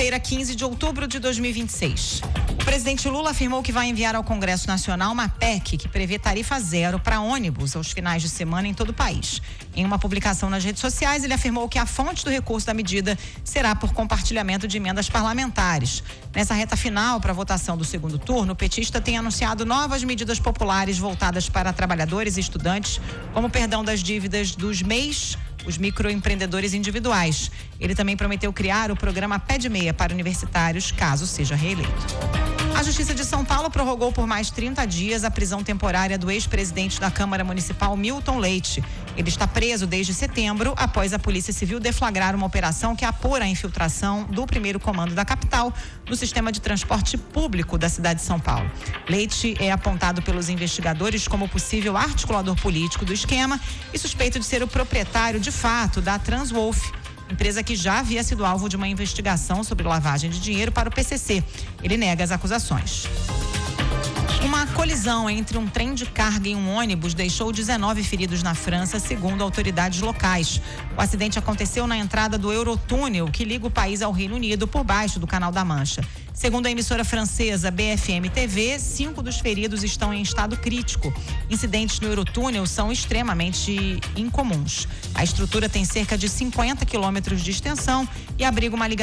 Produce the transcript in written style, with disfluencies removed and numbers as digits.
Segunda-feira, 15 de outubro de 2026. O presidente Lula afirmou que vai enviar ao Congresso Nacional uma PEC que prevê tarifa zero para ônibus aos finais de semana em todo o país. Em uma publicação nas redes sociais, ele afirmou que a fonte do recurso da medida será por compartilhamento de emendas parlamentares. Nessa reta final para a votação do segundo turno, o petista tem anunciado novas medidas populares voltadas para trabalhadores e estudantes, como o perdão das dívidas dos MEIs, os microempreendedores individuais. Ele também prometeu criar o programa Pé de Meia para universitários, caso seja reeleito. A Justiça de São Paulo prorrogou por mais 30 dias a prisão temporária do ex-presidente da Câmara Municipal, Milton Leite. Ele está preso desde setembro, após a Polícia Civil deflagrar uma operação que apura a infiltração do primeiro comando da capital no sistema de transporte público da cidade de São Paulo. Leite é apontado pelos investigadores como possível articulador político do esquema e suspeito de ser o proprietário, de fato, da Transwolf, empresa que já havia sido alvo de uma investigação sobre lavagem de dinheiro para o PCC. Ele nega as acusações. Uma colisão entre um trem de carga e um ônibus deixou 19 feridos na França, segundo autoridades locais. O acidente aconteceu na entrada do Eurotúnel, que liga o país ao Reino Unido por baixo do Canal da Mancha. Segundo a emissora francesa BFM TV, 5 dos feridos estão em estado crítico. Incidentes no Eurotúnel são extremamente incomuns. A estrutura tem cerca de 50 quilômetros de extensão e abriga uma ligação